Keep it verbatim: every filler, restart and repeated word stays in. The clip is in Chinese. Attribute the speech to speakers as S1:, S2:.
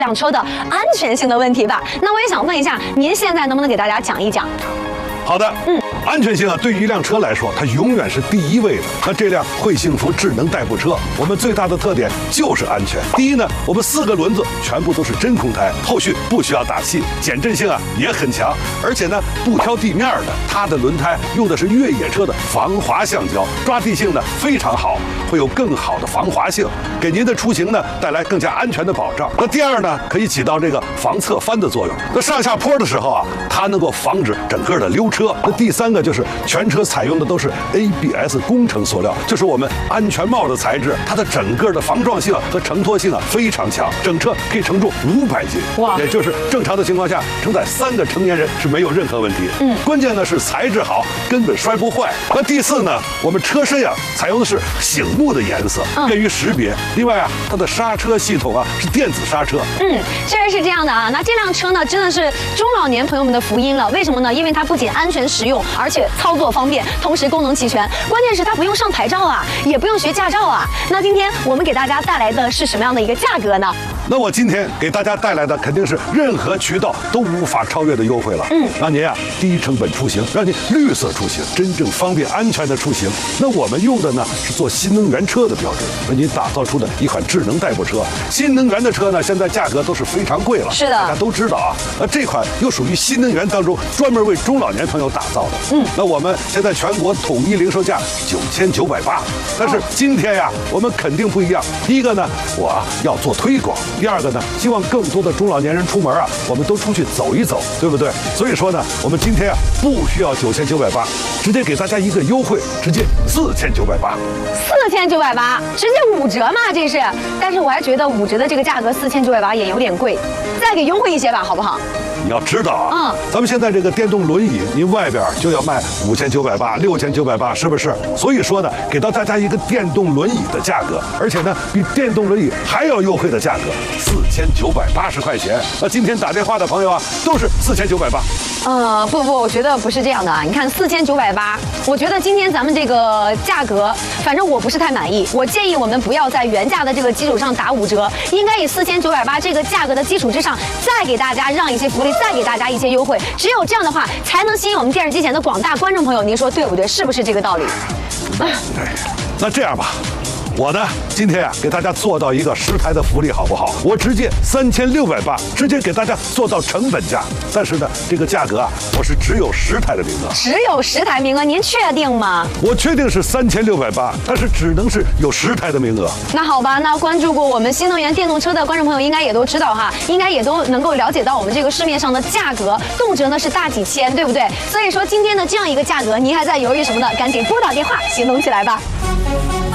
S1: 辆车的安全性的问题吧。那我也想问一下，您现在能不能给大家讲一讲？
S2: 好的，嗯，安全性啊，对于一辆车来说，它永远是第一位的。那这辆会幸福智能代步车，我们最大的特点就是安全。第一呢，我们四个轮子全部都是真空胎，后续不需要打气，减震性啊也很强，而且呢不挑地面的，它的轮胎用的是越野车的防滑橡胶，抓地性呢非常好，会有更好的防滑性，给您的出行呢带来更加安全的保障。那第二呢，可以起到这个防侧翻的作用。那上下坡的时候啊，它能够防止整个的溜车。那第三个就是全车采用的都是 A B S 工程塑料，就是我们安全帽的材质，它的整个的防撞性和承托性啊非常强，整车可以承重五百斤，哇，也就是正常的情况下承载三个成年人是没有任何问题。嗯，关键呢是材质好，根本摔不坏。那第四呢，我们车身啊采用的是醒目的颜色，便于识别。另外啊，它的刹车系统啊是电子刹车。
S1: 嗯，确实是这样的啊。那这辆车呢，真的是中老年朋友们的福音了。为什么呢？因为它不仅安全实用，而且操作方便，同时功能齐全。关键是它不用上牌照啊，也不用学驾照啊。那今天我们给大家带来的是什么样的一个价格呢？
S2: 那我今天给大家带来的肯定是任何渠道都无法超越的优惠了。嗯，让您啊低成本出行，让您绿色出行，真正方便安全的出行。那我们用的呢是做新能源车的标准，为您打造出的一款智能代步车。新能源的车呢，现在价格都是非常贵了，
S1: 是的，
S2: 大家都知道啊。那这款又属于新能源当中专门为中老年朋友打造的。嗯，那我们现在全国统一零售价九千九百八，但是今天呀，我们肯定不一样。第一个呢，我啊要做推广。第二个呢，希望更多的中老年人出门啊，我们都出去走一走，对不对？所以说呢，我们今天啊不需要九千九百八，直接给大家一个优惠，直接四千九百八。
S1: 四千九百八，直接五折嘛，这是。但是我还觉得五折的这个价格四千九百八也有点贵，再给优惠一些吧，好不好？
S2: 你要知道啊，嗯，咱们现在这个电动轮椅，您外边就要卖五千九百八、六千九百八，是不是？所以说呢，给到大家一个电动轮椅的价格，而且呢，比电动轮椅还要优惠的价格，四千九百八十块钱。那今天打电话的朋友啊，都是四千九百八。
S1: 呃，不不，我觉得不是这样的啊。你看四千九百八，我觉得今天咱们这个价格，反正我不是太满意。我建议我们不要在原价的这个基础上打五折，应该以四千九百八这个价格的基础之上，再给大家让一些福利。再给大家一些优惠，只有这样的话，才能吸引我们电视机前的广大观众朋友。您说对不对？是不是这个道理？
S2: 对，那这样吧。我呢，今天啊，给大家做到一个十台的福利，好不好？我直接三千六百八，直接给大家做到成本价。但是呢，这个价格啊，我是只有十台的名额，
S1: 只有十台名额，您确定吗？
S2: 我确定是三千六百八，但是只能是有十台的名额。
S1: 那好吧，那关注过我们新能源电动车的观众朋友应该也都知道哈，应该也都能够了解到我们这个市面上的价格，动辄呢是大几千，对不对？所以说今天的这样一个价格，您还在犹豫什么呢？赶紧拨打电话，行动起来吧。